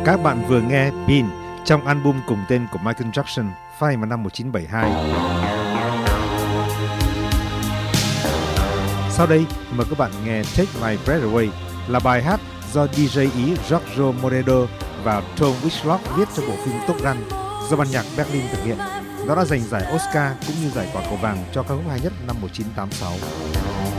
Các bạn vừa nghe Pin trong album cùng tên của Michael Jackson phát hành vào năm 1972. Sau đây mời các bạn nghe Take My Breath Away là bài hát do DJ Ý Giorgio Moroder và Tom Whitlock viết cho bộ phim Top Gun do ban nhạc Berlin thực hiện. Nó đã giành giải Oscar cũng như giải quả cầu vàng cho ca khúc hay nhất năm 1986.